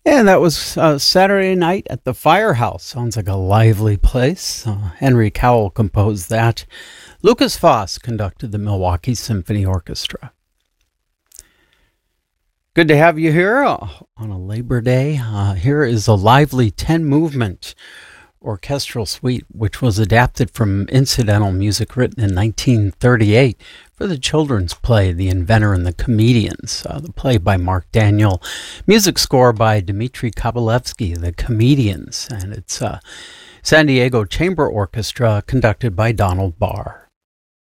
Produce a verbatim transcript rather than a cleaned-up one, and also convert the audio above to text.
And that was uh, Saturday Night at the Firehouse. Sounds like a lively place. Uh, Henry Cowell composed that. Lucas Foss conducted the Milwaukee Symphony Orchestra. Good to have you here uh, on a Labor Day. Uh, here is a lively ten-movement orchestral suite, which was adapted from incidental music written in nineteen thirty-eight for the children's play The Inventor and the Comedians, uh, the play by Mark Daniel, music score by Dmitri Kabalevsky, The Comedians, and it's uh, San Diego Chamber Orchestra conducted by Donald Barr.